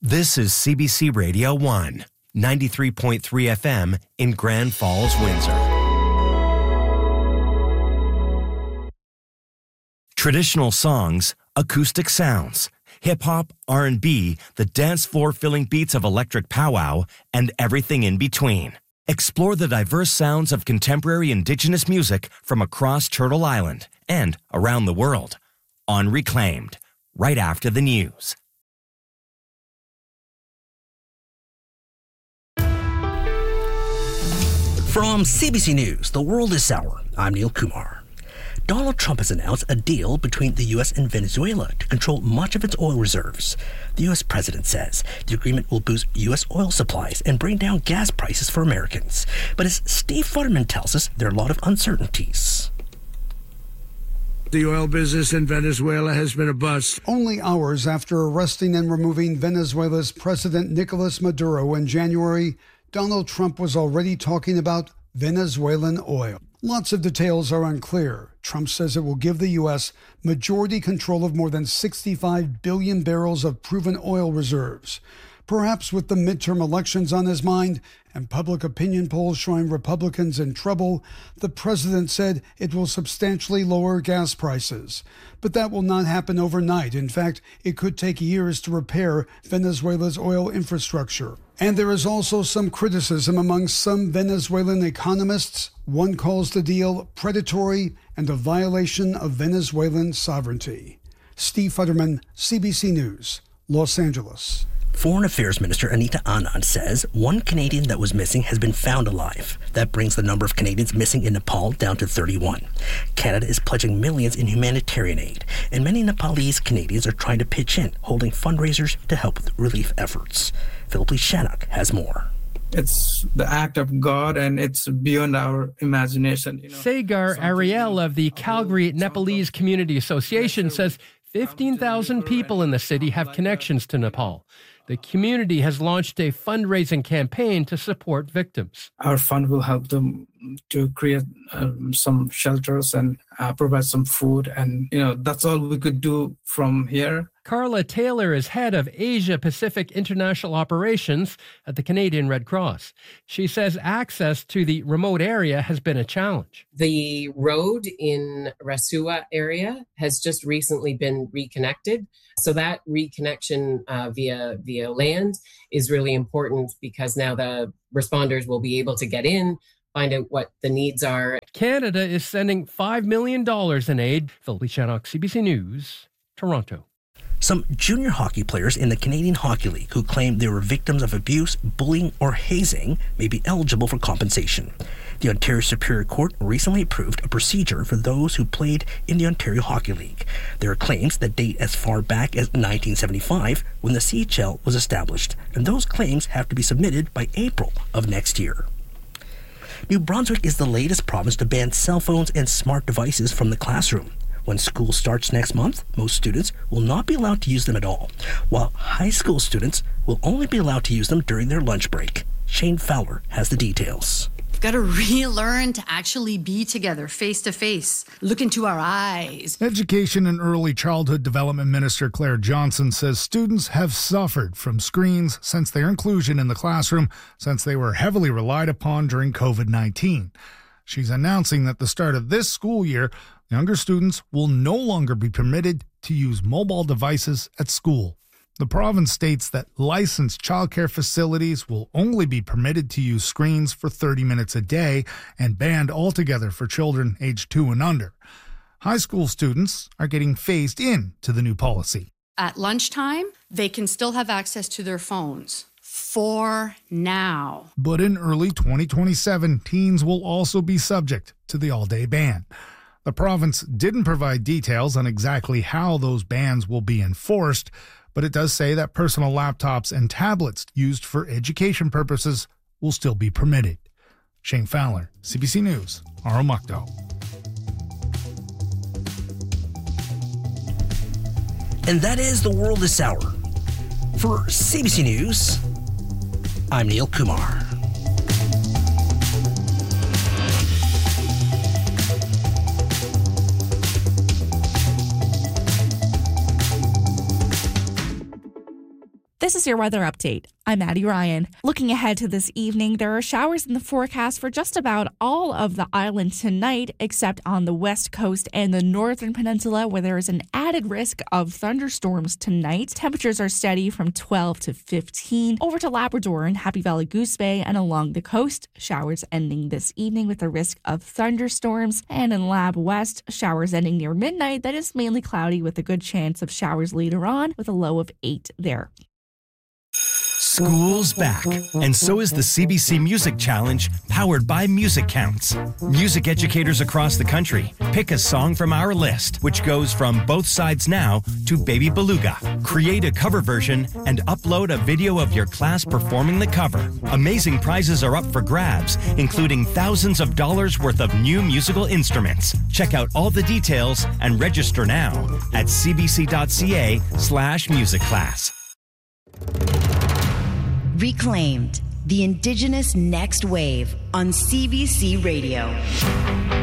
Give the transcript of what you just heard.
This is CBC Radio 1, 93.3 FM in Grand Falls, Windsor. Traditional songs, acoustic sounds, hip-hop, R&B, the dance floor-filling beats of electric powwow, and everything in between. Explore the diverse sounds of contemporary Indigenous music from across Turtle Island and around the world on Reclaimed, right after the news. From CBC News, The World is Sour, I'm Neil Kumar. Donald Trump has announced a deal between the U.S. and Venezuela to control much of its oil reserves. The U.S. president says the agreement will boost U.S. oil supplies and bring down gas prices for Americans. But as Steve Futterman tells us, there are a lot of uncertainties. The oil business in Venezuela has been a bust. Only hours after arresting and removing Venezuela's President Nicolas Maduro in January, Donald Trump was already talking about Venezuelan oil. Lots of details are unclear. Trump says it will give the U.S. majority control of more than 65 billion barrels of proven oil reserves. Perhaps with the midterm elections on his mind and public opinion polls showing Republicans in trouble, the president said it will substantially lower gas prices. But that will not happen overnight. In fact, it could take years to repair Venezuela's oil infrastructure. And there is also some criticism among some Venezuelan economists. One calls the deal predatory and a violation of Venezuelan sovereignty. Steve Futterman, CBC News, Los Angeles. Foreign Affairs Minister Anita Anand says one Canadian that was missing has been found alive. That brings the number of Canadians missing in Nepal down to 31. Canada is pledging millions in humanitarian aid, and many Nepalese Canadians are trying to pitch in, holding fundraisers to help with relief efforts. Philip Lee Shannock has more. It's the act of God, and it's beyond our imagination. Sagar Ariel of the Calgary Nepalese Community Association says 15,000 people in the city have connections to Nepal. The community has launched a fundraising campaign to support victims. Our fund will help them to create some shelters and provide some food. And, that's all we could do from here. Carla Taylor is head of Asia Pacific International Operations at the Canadian Red Cross. She says access to the remote area has been a challenge. The road in Rasua area has just recently been reconnected. So that reconnection via land is really important because now the responders will be able to get in, find out what the needs are. Canada is sending $5 million in aid. Phil Shannock, CBC News, Toronto. Some junior hockey players in the Canadian Hockey League who claim they were victims of abuse, bullying, or hazing may be eligible for compensation. The Ontario Superior Court recently approved a procedure for those who played in the Ontario Hockey League. There are claims that date as far back as 1975 when the CHL was established, and those claims have to be submitted by April of next year. New Brunswick is the latest province to ban cell phones and smart devices from the classroom. When school starts next month, most students will not be allowed to use them at all, while high school students will only be allowed to use them during their lunch break. Shane Fowler has the details. We've got to relearn to actually be together face to face, look into our eyes. Education and Early Childhood Development Minister Claire Johnson says students have suffered from screens since their inclusion in the classroom, since they were heavily relied upon during COVID-19. She's announcing that at the start of this school year, younger students will no longer be permitted to use mobile devices at school. The province states that licensed childcare facilities will only be permitted to use screens for 30 minutes a day and banned altogether for children aged 2 and under. High school students are getting phased in to the new policy. At lunchtime, they can still have access to their phones. For now. But in early 2027, teens will also be subject to the all-day ban. The province didn't provide details on exactly how those bans will be enforced, but it does say that personal laptops and tablets used for education purposes will still be permitted. Shane Fowler, CBC News, Aromacto. And that is The World is Sour. For CBC News, I'm Neil Kumar. This is your weather update. I'm Maddie Ryan. Looking ahead to this evening, there are showers in the forecast for just about all of the island tonight, except on the west coast and the northern peninsula, where there is an added risk of thunderstorms tonight. Temperatures are steady from 12 to 15. Over to Labrador and Happy Valley Goose Bay and along the coast, showers ending this evening with a risk of thunderstorms. And in Lab West, showers ending near midnight. That is mainly cloudy with a good chance of showers later on, with a low of 8 there. School's back, and so is the CBC Music Challenge, powered by Music Counts. Music educators across the country pick a song from our list, which goes from Both Sides Now to Baby Beluga. Create a cover version and upload a video of your class performing the cover. Amazing prizes are up for grabs, including thousands of dollars worth of new musical instruments. Check out all the details and register now at cbc.ca/musicclass. Reclaimed, the Indigenous Next Wave on CBC Radio.